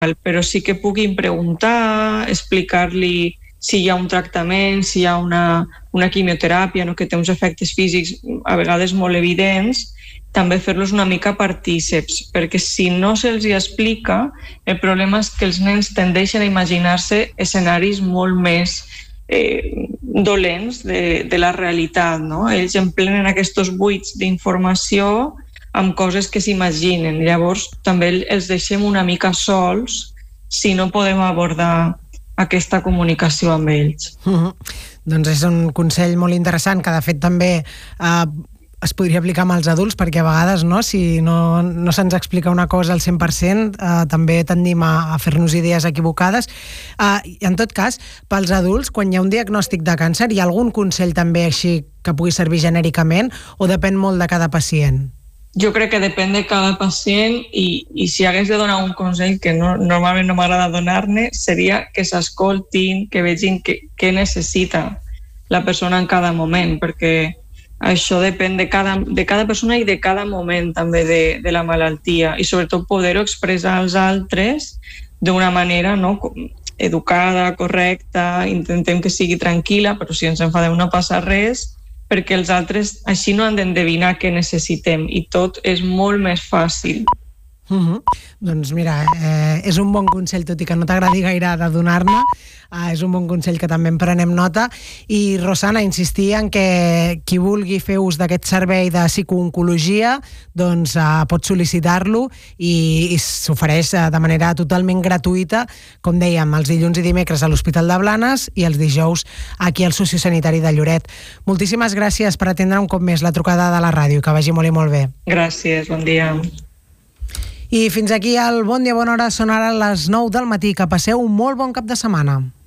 però sí que puguin preguntar, explicar-li si hi ha un tractament, si hi ha una quimioteràpia, no, que té uns efectes físics a vegades molt evidents, també fer-los una mica partíceps, perquè si no se'ls hi explica, el problema és que els nens tendeixen a imaginar-se escenaris molt més dolents de la realitat, no? Ells emplenen aquests buits d'informació amb coses que s'imaginen. Llavors també els deixem una mica sols si no podem abordar aquesta comunicació amb ells. Doncs és un consell molt interessant que de fet també es podria aplicar amb els adults, perquè a vegades si no se'ns explica una cosa al 100%, també tendim a fer-nos idees equivocades. I en tot cas, pels adults, quan hi ha un diagnòstic de càncer, hi ha algun consell també així que pugui servir genèricament o depèn molt de cada pacient? Jo crec que depèn de cada pacient i si hagués de donar un consell que normalment no m'agrada donar-ne, seria que s'escoltin, que vegin què necessita la persona en cada moment, perquè això depèn de cada persona i de cada moment també de la malaltia, i sobretot poder-ho expressar als altres d'una manera educada, correcta. Intentem que sigui tranquil·la, però si ens enfadem no passa res, perquè els altres així no han d'endevinar què necessitem i tot és molt més fàcil. Doncs mira, és un bon consell, tot i que no t'agradi gaire de donar-ne, és un bon consell que també en prenem nota. I Rosana, insistir en que qui vulgui fer ús d'aquest servei de psicooncologia doncs pot sol·licitar-lo i s'ofereix de manera totalment gratuïta, com dèiem, els dilluns i dimecres a l'Hospital de Blanes i els dijous aquí al Sociosanitari de Lloret. Moltíssimes gràcies per atendre un cop més la trucada de la ràdio, que vagi molt i molt bé. Gràcies, bon dia. I fins aquí el Bon Dia Bona Hora, són ara les 9 del matí. Que passeu un molt bon cap de setmana.